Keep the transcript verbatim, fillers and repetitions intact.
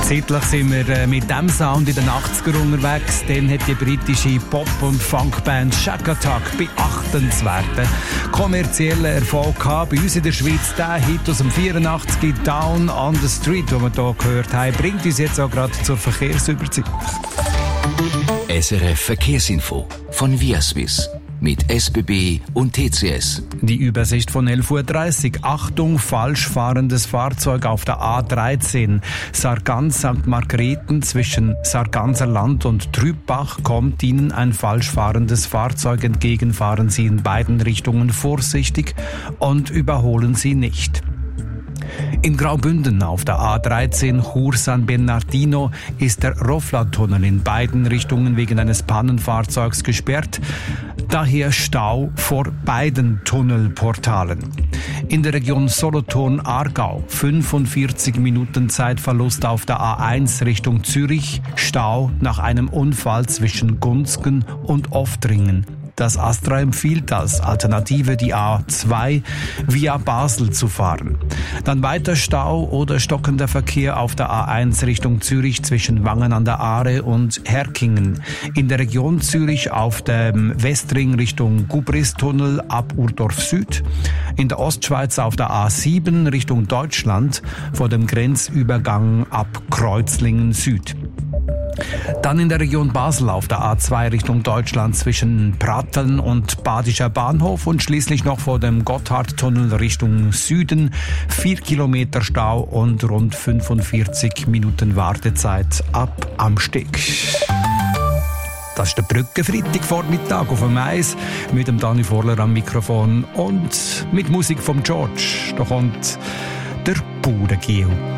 Zeitlich sind wir äh, mit diesem Sound in den achtzigern unterwegs. Dann hat die britische Pop- und Funkband Shack Attack beachtenswerten kommerziellen Erfolg gehabt. Bei uns in der Schweiz der Hit aus dem vierundachtzig, Down on the Street, den wir hier gehört haben, bringt uns jetzt auch gerade zur Verkehrsübersicht. S R F Verkehrsinfo von Viaswiss mit S B B und T C S. Die Übersicht von elf Uhr dreißig. Achtung, falsch fahrendes Fahrzeug auf der A dreizehn. Sargans Sankt Margrethen zwischen Sarganser Land und Trübbach kommt Ihnen ein falsch fahrendes Fahrzeug entgegen. Fahren Sie in beiden Richtungen vorsichtig und überholen Sie nicht. In Graubünden auf der A dreizehn Chur-San Bernardino ist der Rofla-Tunnel in beiden Richtungen wegen eines Pannenfahrzeugs gesperrt. Daher Stau vor beiden Tunnelportalen. In der Region Solothurn-Aargau fünfundvierzig Minuten Zeitverlust auf der A eins Richtung Zürich. Stau nach einem Unfall zwischen Gunzgen und Oftringen. Das Astra empfiehlt als Alternative die A zwei via Basel zu fahren. Dann weiter Stau oder stockender Verkehr auf der A eins Richtung Zürich zwischen Wangen an der Aare und Herkingen. In der Region Zürich auf dem Westring Richtung Gubristunnel ab Urdorf Süd. In der Ostschweiz auf der A sieben Richtung Deutschland vor dem Grenzübergang ab Kreuzlingen Süd. Dann in der Region Basel auf der A zwei Richtung Deutschland zwischen Pratteln und Badischer Bahnhof und schließlich noch vor dem Gotthardtunnel Richtung Süden. Vier Kilometer Stau und rund fünfundvierzig Minuten Wartezeit ab Amsteg. Das ist der Brückenfreitag-Vormittag auf dem Eis mit dem Dani Vorler am Mikrofon und mit Musik vom George. Da kommt der Bauerngiel.